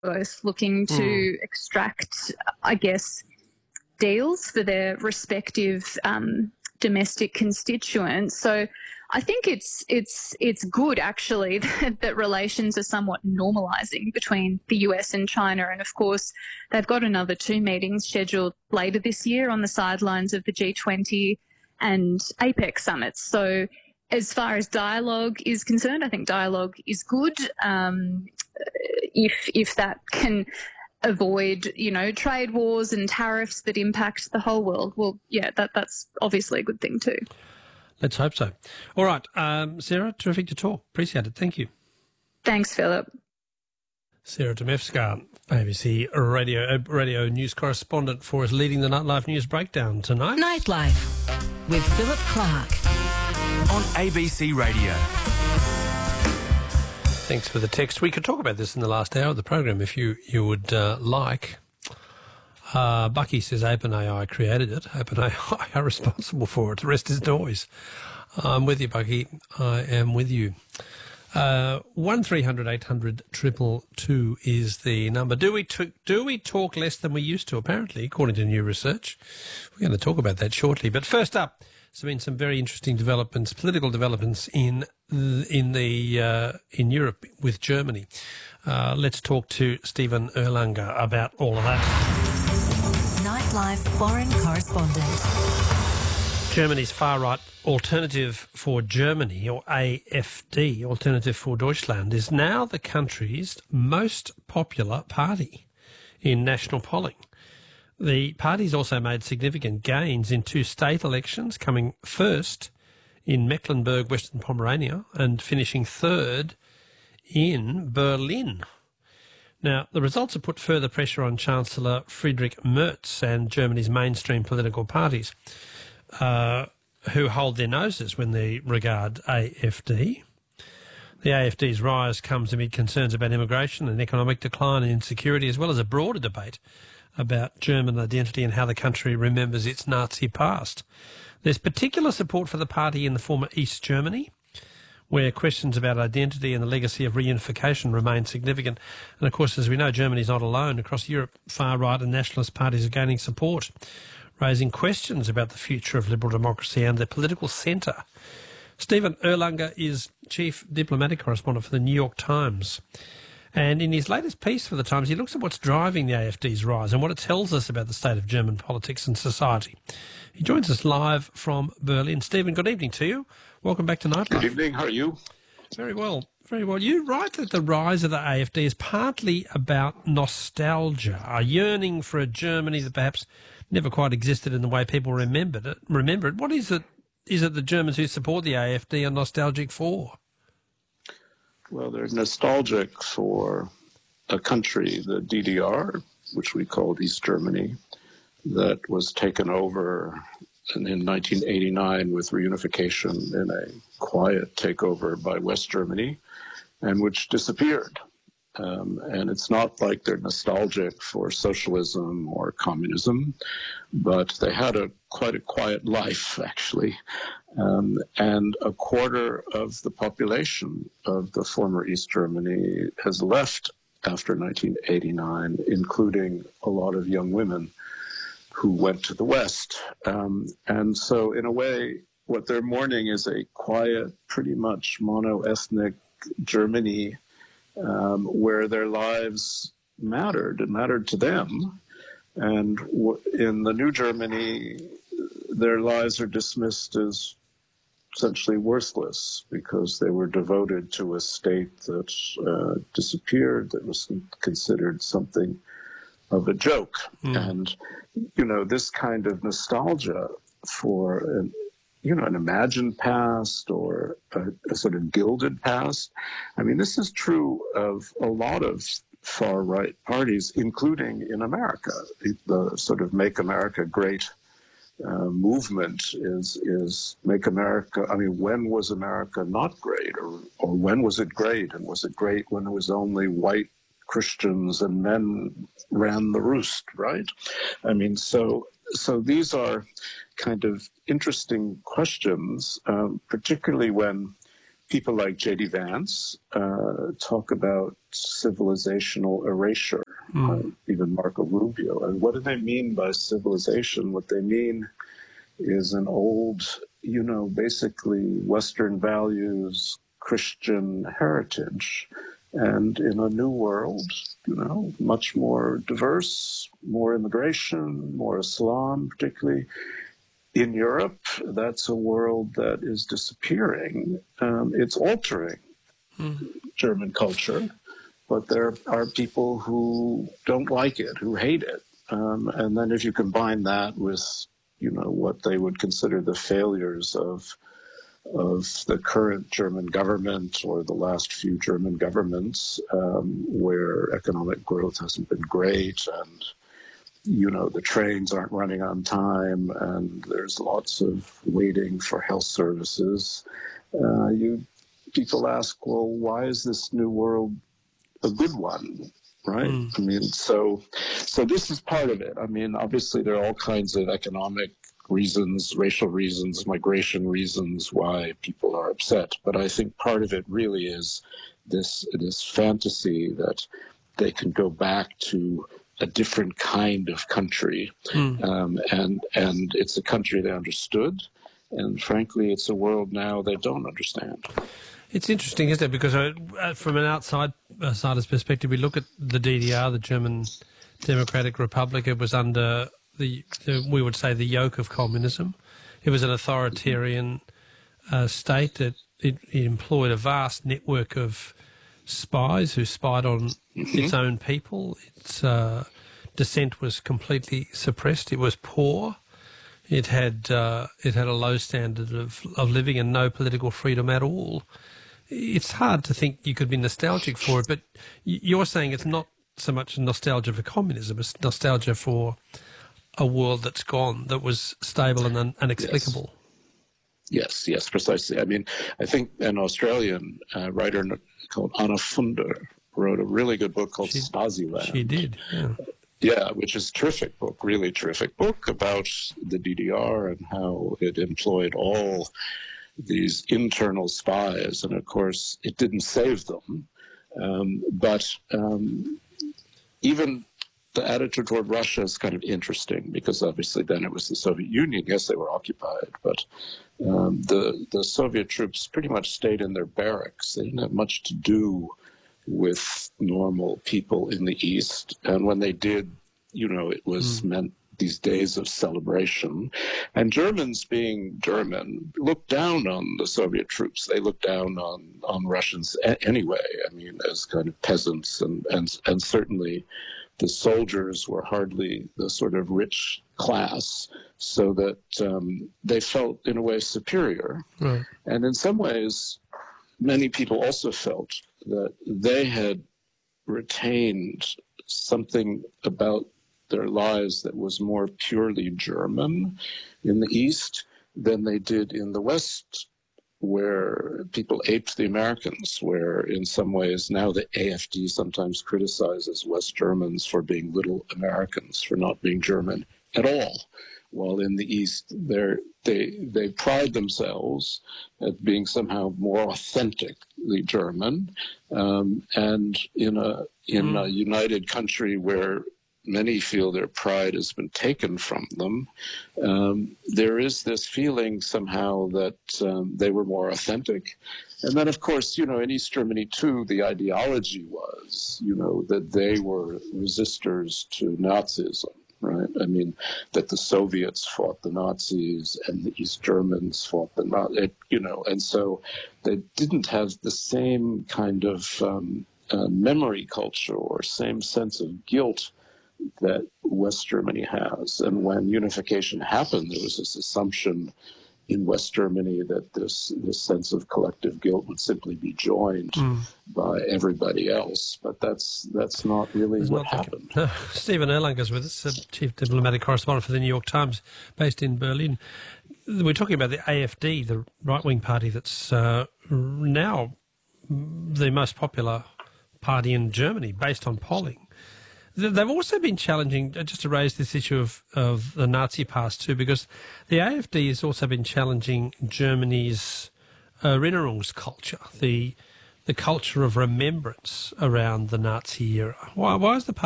both looking to extract, I guess, deals for their respective domestic constituents. So I think it's good, actually, that relations are somewhat normalising between the US and China. And, of course, they've got another 2 meetings scheduled later this year on the sidelines of the G20 and APEC summits. So as far as dialogue is concerned, I think dialogue is good. If that can avoid, trade wars and tariffs that impact the whole world, well, yeah, that's obviously a good thing too. Let's hope so. All right, Sarah, terrific to talk. Appreciate it. Thank you. Thanks, Philip. Sarah Demevska, ABC radio news correspondent for us, leading the Nightlife News Breakdown tonight. Nightlife with Philip Clark on ABC Radio. Thanks for the text. We could talk about this in the last hour of the program if you would like. Bucky says OpenAI created it. OpenAI are responsible for it. The rest is noise. I'm with you, Bucky. I am with you. 1300 800 222 is the number. Do we talk less than we used to? Apparently, according to new research. We're going to talk about that shortly. But first up, there's been some very interesting developments, political developments in Europe with Germany. Let's talk to Stephen Erlanger about all of that. Nightlife Foreign Correspondent. Germany's far-right Alternative for Germany, or AfD, Alternative for Deutschland, is now the country's most popular party in national polling. The party's also made significant gains in 2 state elections, coming first in Mecklenburg, Western Pomerania, and finishing third in Berlin. Now, the results have put further pressure on Chancellor Friedrich Merz and Germany's mainstream political parties, who hold their noses when they regard AfD. The AfD's rise comes amid concerns about immigration and economic decline and insecurity, as well as a broader debate about German identity and how the country remembers its Nazi past. There's particular support for the party in the former East Germany, where questions about identity and the legacy of reunification remain significant. And, of course, as we know, Germany's not alone. Across Europe, far-right and nationalist parties are gaining support, raising questions about the future of liberal democracy and the political centre. Stephen Erlanger is chief diplomatic correspondent for the New York Times. And in his latest piece for the Times, he looks at what's driving the AfD's rise and what it tells us about the state of German politics and society. He joins us live from Berlin. Stephen, good evening to you. Welcome back to Nightlife. Good evening. How are you? Very well. Very well. You write that the rise of the AfD is partly about nostalgia, a yearning for a Germany that perhaps never quite existed in the way people remember it. What is it the Germans who support the AfD are nostalgic for? Well, they're nostalgic for a country, the DDR, which we called East Germany, that was taken over in 1989 with reunification in a quiet takeover by West Germany, and which disappeared. And it's not like they're nostalgic for socialism or communism, but they had quite a quiet life, actually. And a quarter of the population of the former East Germany has left after 1989, including a lot of young women who went to the West. And so, in a way, what they're mourning is a quiet, pretty much mono-ethnic Germany where their lives mattered. It mattered to them. And in the new Germany, their lives are dismissed as essentially worthless because they were devoted to a state that disappeared, that was considered something of a joke. And, this kind of nostalgia for an imagined past or a sort of gilded past. I mean, this is true of a lot of far-right parties, including in America. The sort of Make America Great movement is Make America. I mean, when was America not great, or when was it great? And was it great when it was only white Christians and men ran the roost, right? I mean, so these are kind of interesting questions, particularly when people like J.D. Vance talk about civilizational erasure, even Marco Rubio. And what do they mean by civilization? What they mean is an old, basically Western values, Christian heritage. And in a new world, much more diverse, more immigration, more Islam, particularly in Europe, that's a world that is disappearing. It's altering German culture, but there are people who don't like it, who hate it. And then if you combine that with, what they would consider the failures of the current German government or the last few German governments, where economic growth hasn't been great and the trains aren't running on time and there's lots of waiting for health services. People ask, well, why is this new world a good one, right? I mean, so this is part of it. I mean, obviously there are all kinds of economic reasons, racial reasons, migration reasons why people are upset. But I think part of it really is this fantasy that they can go back to a different kind of country, and it's a country they understood, and frankly, it's a world now they don't understand. It's interesting, isn't it? Because from an outsider's perspective, we look at the DDR, the German Democratic Republic. It was under we would say, the yoke of communism. It was an authoritarian state that it employed a vast network of spies who spied on its own people. Its dissent was completely suppressed. It was poor. It had a low standard of living and no political freedom at all. It's hard to think you could be nostalgic for it, but you're saying it's not so much nostalgia for communism, it's nostalgia for a world that's gone, that was stable and inexplicable. Yes, precisely. I mean, I think an Australian writer called Anna Funder wrote a really good book called Stasiland. She did, yeah. Yeah, which is a terrific book, really terrific book about the DDR and how it employed all these internal spies. And of course, it didn't save them. But even the attitude toward Russia is kind of interesting because obviously then it was the Soviet Union. Yes, they were occupied, but the Soviet troops pretty much stayed in their barracks. They didn't have much to do with normal people in the East. And when they did, it was meant these days of celebration. And Germans, being German, looked down on the Soviet troops. They looked down on Russians anyway, I mean, as kind of peasants. And certainly the soldiers were hardly the sort of rich class, so that they felt, in a way, superior. Right. And in some ways, many people also felt that they had retained something about their lives that was more purely German in the East than they did in the West, where people aped the Americans, where in some ways now the AfD sometimes criticizes West Germans for being little Americans, for not being German at all. While in the East, they pride themselves at being somehow more authentically German, and in a united country where many feel their pride has been taken from them, there is this feeling somehow that they were more authentic. And then, of course, in East Germany, too, the ideology was, that they were resistors to Nazism, right? I mean, that the Soviets fought the Nazis and the East Germans fought the Nazis, and so they didn't have the same kind of memory culture or same sense of guilt that West Germany has. And when unification happened, there was this assumption in West Germany that this sense of collective guilt would simply be joined by everybody else. But that's not really what happened. Stephen Erlanger is with us, Chief Diplomatic Correspondent for the New York Times, based in Berlin. We're talking about the AfD, the right-wing party that's now the most popular party in Germany, based on polling. They've also been challenging, just to raise this issue of the Nazi past too, because the AfD has also been challenging Germany's Erinnerungskultur, the culture of remembrance around the Nazi era? Why is the